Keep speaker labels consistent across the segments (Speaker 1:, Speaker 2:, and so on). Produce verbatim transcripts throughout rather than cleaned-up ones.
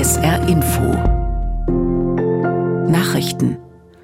Speaker 1: S R Info Nachrichten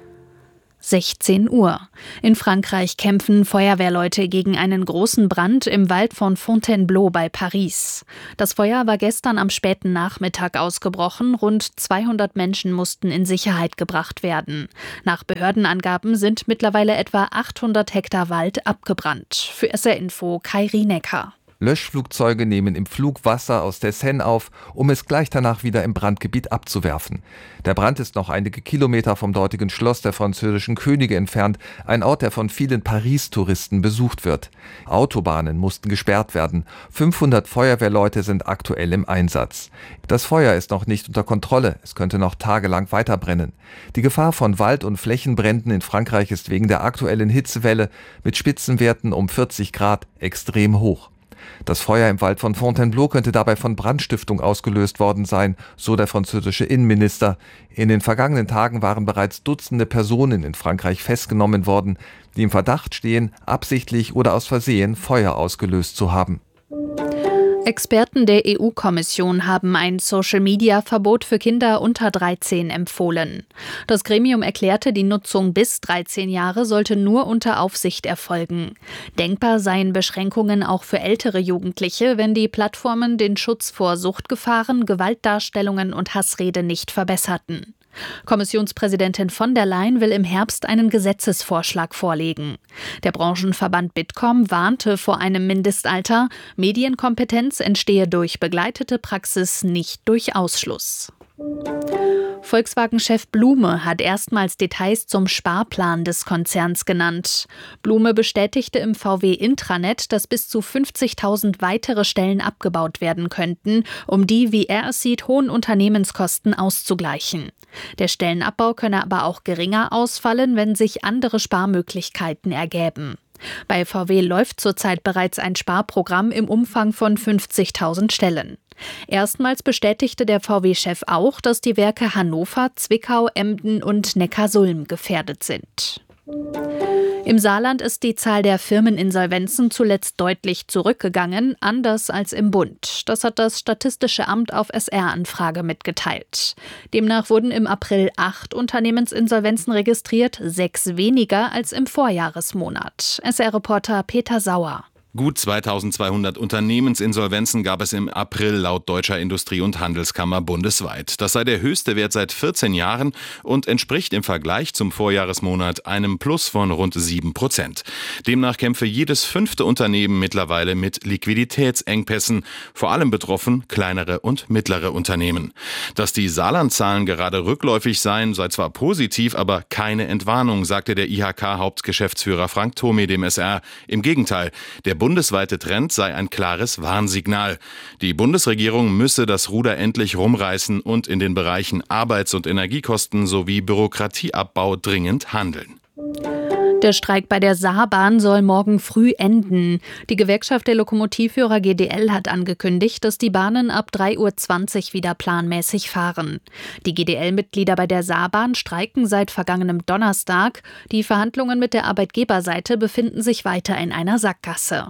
Speaker 2: sechzehn Uhr. In Frankreich kämpfen Feuerwehrleute gegen einen großen Brand im Wald von Fontainebleau bei Paris. Das Feuer war gestern am späten Nachmittag ausgebrochen. Rund zweihundert Menschen mussten in Sicherheit gebracht werden. Nach Behördenangaben sind mittlerweile etwa achthundert Hektar Wald abgebrannt. Für S R Info Kai Rienecker.
Speaker 3: Löschflugzeuge nehmen im Flug Wasser aus der Seine auf, um es gleich danach wieder im Brandgebiet abzuwerfen. Der Brand ist noch einige Kilometer vom dortigen Schloss der französischen Könige entfernt, ein Ort, der von vielen Paris-Touristen besucht wird. Autobahnen mussten gesperrt werden. fünfhundert Feuerwehrleute sind aktuell im Einsatz. Das Feuer ist noch nicht unter Kontrolle, es könnte noch tagelang weiterbrennen. Die Gefahr von Wald- und Flächenbränden in Frankreich ist wegen der aktuellen Hitzewelle mit Spitzenwerten um vierzig Grad extrem hoch. Das Feuer im Wald von Fontainebleau könnte dabei von Brandstiftung ausgelöst worden sein, so der französische Innenminister. In den vergangenen Tagen waren bereits Dutzende Personen in Frankreich festgenommen worden, die im Verdacht stehen, absichtlich oder aus Versehen Feuer ausgelöst zu haben.
Speaker 2: Experten der E U-Kommission haben ein Social-Media-Verbot für Kinder unter dreizehn empfohlen. Das Gremium erklärte, die Nutzung bis dreizehn Jahre sollte nur unter Aufsicht erfolgen. Denkbar seien Beschränkungen auch für ältere Jugendliche, wenn die Plattformen den Schutz vor Suchtgefahren, Gewaltdarstellungen und Hassrede nicht verbesserten. Kommissionspräsidentin von der Leyen will im Herbst einen Gesetzesvorschlag vorlegen. Der Branchenverband Bitkom warnte vor einem Mindestalter. Medienkompetenz entstehe durch begleitete Praxis, nicht durch Ausschluss. Volkswagen-Chef Blume hat erstmals Details zum Sparplan des Konzerns genannt. Blume bestätigte im V W-Intranet, dass bis zu fünfzigtausend weitere Stellen abgebaut werden könnten, um die, wie er es sieht, hohen Unternehmenskosten auszugleichen. Der Stellenabbau könne aber auch geringer ausfallen, wenn sich andere Sparmöglichkeiten ergäben. Bei V W läuft zurzeit bereits ein Sparprogramm im Umfang von fünfzigtausend Stellen. Erstmals bestätigte der V W-Chef auch, dass die Werke Hannover, Zwickau, Emden und Neckarsulm gefährdet sind. Im Saarland ist die Zahl der Firmeninsolvenzen zuletzt deutlich zurückgegangen, anders als im Bund. Das hat das Statistische Amt auf S R-Anfrage mitgeteilt. Demnach wurden im April acht Unternehmensinsolvenzen registriert, sechs weniger als im Vorjahresmonat. S R-Reporter Peter Sauer.
Speaker 4: Gut zweitausendzweihundert Unternehmensinsolvenzen gab es im April laut Deutscher Industrie- und Handelskammer bundesweit. Das sei der höchste Wert seit vierzehn Jahren und entspricht im Vergleich zum Vorjahresmonat einem Plus von rund sieben Prozent. Demnach kämpfe jedes fünfte Unternehmen mittlerweile mit Liquiditätsengpässen, vor allem betroffen kleinere und mittlere Unternehmen. Dass die Saarland-Zahlen gerade rückläufig seien, sei zwar positiv, aber keine Entwarnung, sagte der I H K-Hauptgeschäftsführer Frank Thome dem S R. Im Gegenteil, der bundesweite Trend sei ein klares Warnsignal. Die Bundesregierung müsse das Ruder endlich rumreißen und in den Bereichen Arbeits- und Energiekosten sowie Bürokratieabbau dringend handeln.
Speaker 2: Der Streik bei der Saarbahn soll morgen früh enden. Die Gewerkschaft der Lokomotivführer G D L hat angekündigt, dass die Bahnen ab drei Uhr zwanzig wieder planmäßig fahren. Die G D L-Mitglieder bei der Saarbahn streiken seit vergangenem Donnerstag. Die Verhandlungen mit der Arbeitgeberseite befinden sich weiter in einer Sackgasse.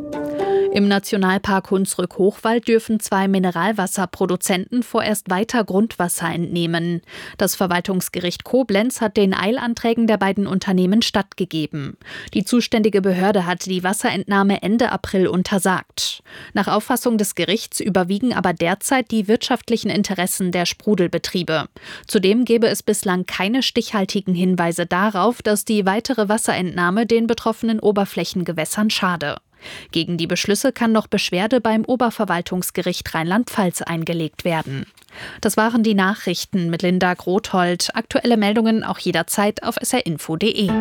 Speaker 2: Im Nationalpark Hunsrück-Hochwald dürfen zwei Mineralwasserproduzenten vorerst weiter Grundwasser entnehmen. Das Verwaltungsgericht Koblenz hat den Eilanträgen der beiden Unternehmen stattgegeben. Die zuständige Behörde hat die Wasserentnahme Ende April untersagt. Nach Auffassung des Gerichts überwiegen aber derzeit die wirtschaftlichen Interessen der Sprudelbetriebe. Zudem gäbe es bislang keine stichhaltigen Hinweise darauf, dass die weitere Wasserentnahme den betroffenen Oberflächengewässern schade. Gegen die Beschlüsse kann noch Beschwerde beim Oberverwaltungsgericht Rheinland-Pfalz eingelegt werden. Das waren die Nachrichten mit Linda Grothold. Aktuelle Meldungen auch jederzeit auf s r info punkt d e.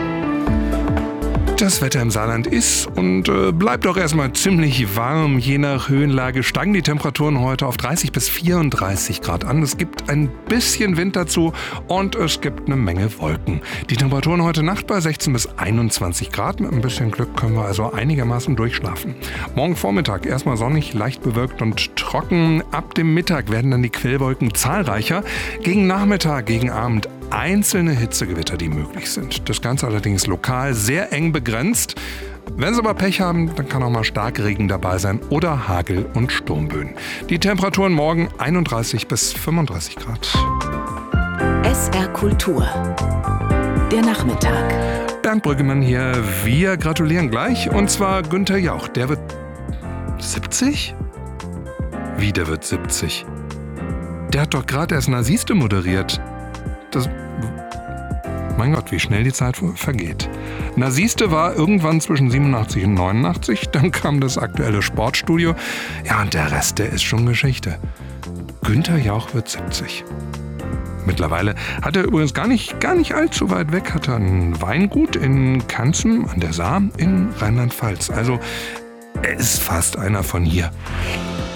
Speaker 5: Das Wetter im Saarland ist und äh, bleibt auch erstmal ziemlich warm. Je nach Höhenlage steigen die Temperaturen heute auf dreißig bis vierunddreißig Grad an. Es gibt ein bisschen Wind dazu und es gibt eine Menge Wolken. Die Temperaturen heute Nacht bei sechzehn bis einundzwanzig Grad. Mit ein bisschen Glück können wir also einigermaßen durchschlafen. Morgen Vormittag erstmal sonnig, leicht bewölkt und trocken. Ab dem Mittag werden dann die Quellwolken zahlreicher. Gegen Nachmittag, gegen Abend einzelne Hitzegewitter, die möglich sind. Das Ganze allerdings lokal sehr eng begrenzt. Wenn Sie aber Pech haben, dann kann auch mal Starkregen dabei sein oder Hagel und Sturmböen. Die Temperaturen morgen einunddreißig bis fünfunddreißig Grad.
Speaker 1: S R Kultur. Der Nachmittag.
Speaker 5: Bernd Brüggemann hier. Wir gratulieren gleich. Und zwar Günther Jauch. Der wird siebzig? Wie, der wird siebzig? Der hat doch gerade erst Na siehste moderiert. Das... Mein Gott, wie schnell die Zeit vergeht. Na siehste war irgendwann zwischen siebenundachtzig und neunundachtzig. Dann kam das aktuelle Sportstudio. Ja, und der Rest, der ist schon Geschichte. Günther Jauch wird siebzig. Mittlerweile hat er übrigens gar nicht, gar nicht allzu weit weg, hat er ein Weingut in Kanzen an der Saar in Rheinland-Pfalz. Also er ist fast einer von hier.